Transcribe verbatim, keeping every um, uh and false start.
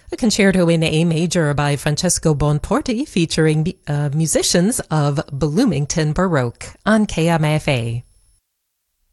A concerto in A major by Francesco Bonporti featuring uh, musicians of Bloomington Baroque on K M F A.